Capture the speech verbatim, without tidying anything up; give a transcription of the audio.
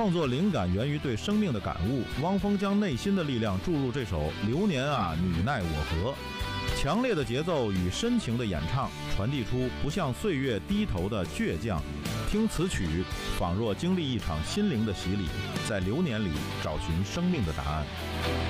创作灵感源于对生命的感悟，汪峰将内心的力量注入这首《流年啊，你奈我何》。强烈的节奏与深情的演唱，传递出不向岁月低头的倔强。听此曲，仿若经历一场心灵的洗礼，在流年里找寻生命的答案。